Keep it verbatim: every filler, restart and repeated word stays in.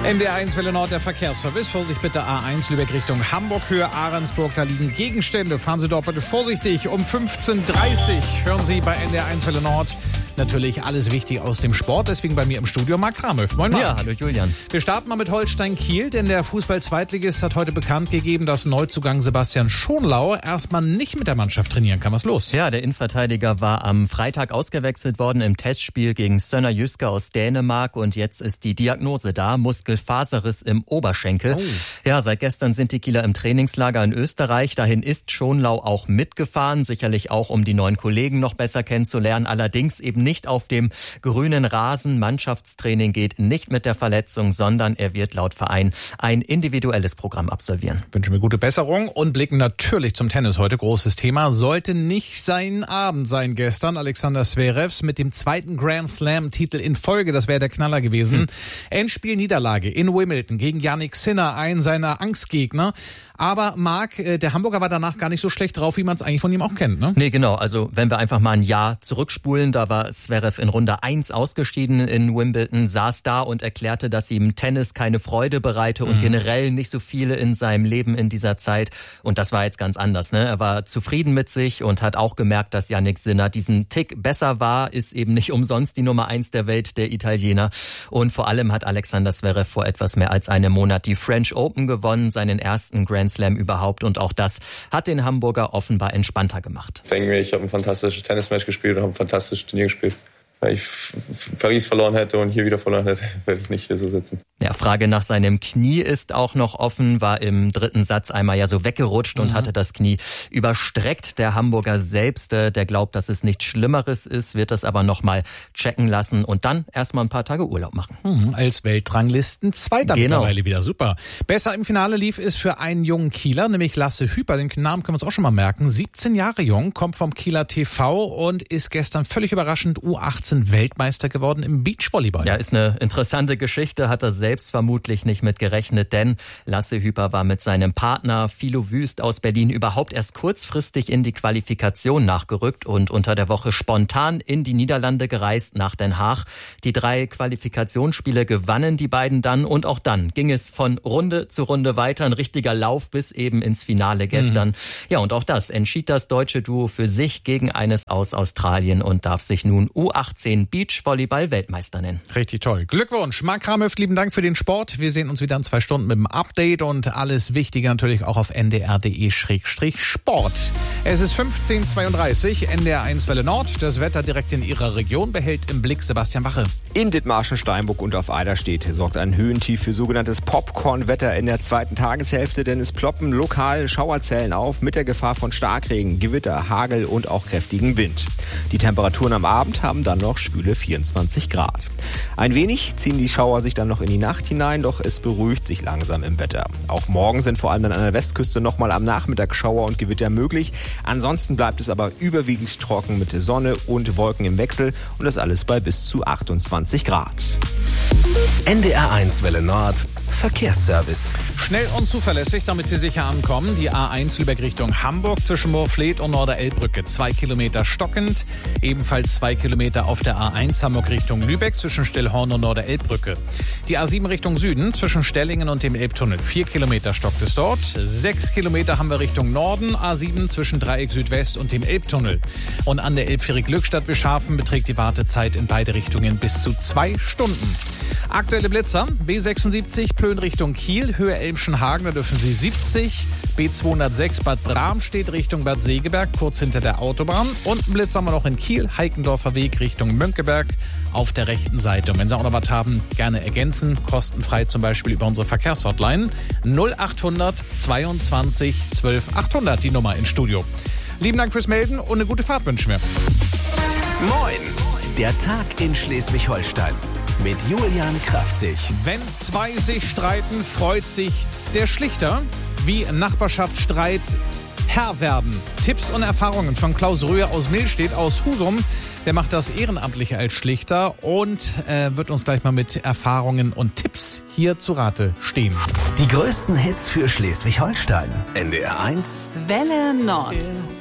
N D R eins Welle Nord, der Verkehrsservice. Vorsicht bitte A eins Lübeck Richtung Hamburg, Höhe Ahrensburg. Da liegen Gegenstände. Fahren Sie dort bitte vorsichtig. Um fünfzehn Uhr dreißig hören Sie bei N D R eins Welle Nord natürlich alles wichtig aus dem Sport. Deswegen bei mir im Studio Marc Kramöff. Moin Marc. Ja, hallo Julian. Wir starten mal mit Holstein Kiel, denn der Fußball-Zweitligist hat heute bekannt gegeben, dass Neuzugang Sebastian Schonlau erstmal nicht mit der Mannschaft trainieren kann. Was ist los? Ja, der Innenverteidiger war am Freitag ausgewechselt worden im Testspiel gegen Sønderjyske aus Dänemark und jetzt ist die Diagnose da, Muskelfaserriss im Oberschenkel. Oh. Ja, seit gestern sind die Kieler im Trainingslager in Österreich. Dahin ist Schonlau auch mitgefahren, sicherlich auch, um die neuen Kollegen noch besser kennenzulernen, allerdings eben nicht auf dem grünen Rasen. Mannschaftstraining geht nicht mit der Verletzung, sondern er wird laut Verein ein individuelles Programm absolvieren. Wünschen wir gute Besserung und blicken natürlich zum Tennis. Heute großes Thema. Sollte nicht sein Abend sein gestern. Alexander Zverev mit dem zweiten Grand Slam-Titel in Folge. Das wäre der Knaller gewesen. Hm. Endspiel-Niederlage in Wimbledon gegen Jannik Sinner, einen seiner Angstgegner. Aber Marc, der Hamburger war danach gar nicht so schlecht drauf, wie man es eigentlich von ihm auch kennt, ne? Nee, genau. Also wenn wir einfach mal ein Jahr zurückspulen, da war Zverev in Runde eins ausgeschieden in Wimbledon, saß da und erklärte, dass ihm Tennis keine Freude bereite und mhm. generell nicht so viele in seinem Leben in dieser Zeit. Und das war jetzt ganz anders, ne? Er war zufrieden mit sich und hat auch gemerkt, dass Jannik Sinner diesen Tick besser war, ist eben nicht umsonst die Nummer eins der Welt, der Italiener. Und vor allem hat Alexander Zverev vor etwas mehr als einem Monat die French Open gewonnen, seinen ersten Grand Slam überhaupt. Und auch das hat den Hamburger offenbar entspannter gemacht. Ich denke mir, ich habe ein fantastisches Tennismatch gespielt und habe ein fantastisches Turnier gespielt. Wenn ich Paris verloren hätte und hier wieder verloren hätte, werde ich nicht hier so sitzen. Ja, Frage nach seinem Knie ist auch noch offen, war im dritten Satz einmal ja so weggerutscht und mhm. hatte das Knie überstreckt. Der Hamburger selbst, der glaubt, dass es nichts Schlimmeres ist, wird das aber nochmal checken lassen und dann erstmal ein paar Tage Urlaub machen. Mhm, als Weltranglisten-Zweiter genau. mittlerweile wieder, super. Besser im Finale lief es für einen jungen Kieler, nämlich Lasse Hüper, den Namen können wir uns auch schon mal merken, siebzehn Jahre jung, kommt vom Kieler T V und ist gestern völlig überraschend U achtzehn Weltmeister geworden im Beachvolleyball. Ja, ist eine interessante Geschichte, hat er selbst vermutlich nicht mit gerechnet, denn Lasse Hüper war mit seinem Partner Philo Wüst aus Berlin überhaupt erst kurzfristig in die Qualifikation nachgerückt und unter der Woche spontan in die Niederlande gereist nach Den Haag. Die drei Qualifikationsspiele gewannen die beiden dann und auch dann ging es von Runde zu Runde weiter, ein richtiger Lauf bis eben ins Finale gestern. Mhm. Ja, und auch das entschied das deutsche Duo für sich gegen eines aus Australien und darf sich nun U achtzehn Beachvolleyball-Weltmeister nennen. Richtig toll. Glückwunsch. Marc Kramöff, lieben Dank für den Sport. Wir sehen uns wieder in zwei Stunden mit dem Update und alles Wichtige natürlich auch auf n d r punkt d e Schrägstrich Sport. Es ist fünfzehn Uhr zweiunddreißig, N D R eins Welle Nord. Das Wetter direkt in Ihrer Region behält im Blick Sebastian Wache. In Dithmarschen, Steinburg und auf Eiderstedt sorgt ein Höhentief für sogenanntes Popcorn-Wetter in der zweiten Tageshälfte, denn es ploppen lokal Schauerzellen auf mit der Gefahr von Starkregen, Gewitter, Hagel und auch kräftigem Wind. Die Temperaturen am Abend haben dann noch schwüle vierundzwanzig Grad. Ein wenig ziehen die Schauer sich dann noch in die Nacht hinein, doch es beruhigt sich langsam im Wetter. Auch morgen sind vor allem dann an der Westküste nochmal am Nachmittag Schauer und Gewitter möglich. Ansonsten bleibt es aber überwiegend trocken mit Sonne und Wolken im Wechsel und das alles bei bis zu achtundzwanzig Grad. N D R eins Welle Nord Verkehrsservice. Schnell und zuverlässig, damit Sie sicher ankommen. Die A eins Lübeck Richtung Hamburg zwischen Moorfleet und Norderelbbrücke. Zwei Kilometer stockend. Ebenfalls zwei Kilometer auf der A eins Hamburg Richtung Lübeck zwischen Stillhorn und Norderelbbrücke. Die A sieben Richtung Süden zwischen Stellingen und dem Elbtunnel. Vier Kilometer stockt es dort. Sechs Kilometer haben wir Richtung Norden. A sieben zwischen Dreieck Südwest und dem Elbtunnel. Und an der Elbfähre Glückstadt-Wischhafen beträgt die Wartezeit in beide Richtungen bis zu zwei Stunden. Aktuelle Blitzer. B sechsundsiebzig Plön Richtung Kiel, Höhe Elmschenhagen, da dürfen Sie siebzig. B zweihundertsechs Bad Bramstedt Richtung Bad Segeberg, kurz hinter der Autobahn. Und einen Blitz haben wir noch in Kiel, Heikendorfer Weg Richtung Mönckeberg auf der rechten Seite. Und wenn Sie auch noch was haben, gerne ergänzen. Kostenfrei zum Beispiel über unsere Verkehrshotline null achthundert zweiundzwanzig zwölf achthundert, die Nummer ins Studio. Lieben Dank fürs Melden und eine gute Fahrt wünschen wir. Moin, der Tag in Schleswig-Holstein. Mit Julian Kraftzig. Wenn zwei sich streiten, freut sich der Schlichter. Wie Nachbarschaftsstreit Herr werden. Tipps und Erfahrungen von Klaus Röhr aus Millstedt aus Husum. Der macht das ehrenamtlich als Schlichter und äh, wird uns gleich mal mit Erfahrungen und Tipps hier zu Rate stehen. Die größten Hits für Schleswig-Holstein. N D R eins Welle Nord.